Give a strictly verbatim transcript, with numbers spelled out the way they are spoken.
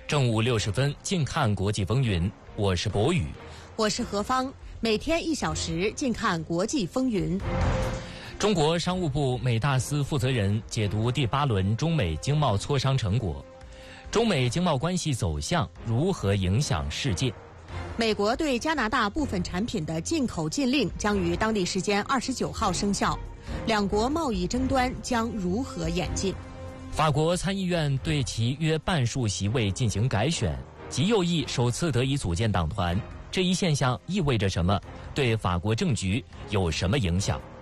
正午六十分，近看国际风云。我是博宇， 我是何芳。每天一小时，近看国际风云。 中国商务部美大司负责人解读第八轮中美经贸磋商成果，中美经贸关系走向如何影响世界？ 美国对加拿大部分产品的进口禁令将于当地时间二十九号生效，两国贸易争端将如何演进？ 法国参议院对其约半数席位进行改选，极右翼首次得以组建党团，这一现象意味着什么？对法国政局有什么影响？